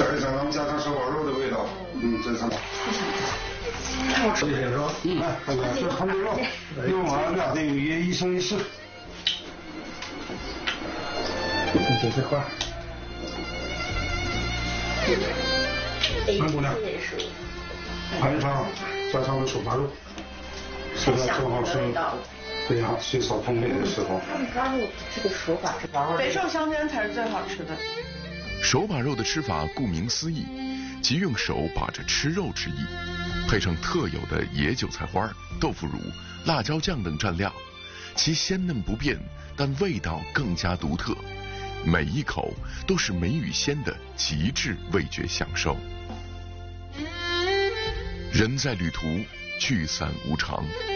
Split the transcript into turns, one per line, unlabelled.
蘸一蘸咱们家常手把肉的味道，真香。
太好吃了。
谢谢说，来，大家这糖醋肉，用完了得有一生一世。就这块。三姑娘，盘上家常的手扒肉，现在正好是对呀水草丰美的时候。
抓肉这个手法是
肥瘦相间才是最好吃的。
手把肉的吃法顾名思义，即用手把着吃肉之意，配上特有的野韭菜花、豆腐乳、辣椒酱等蘸料，其鲜嫩不变，但味道更加独特。每一口都是美与鲜的极致味觉享受。人在旅途，聚散无常。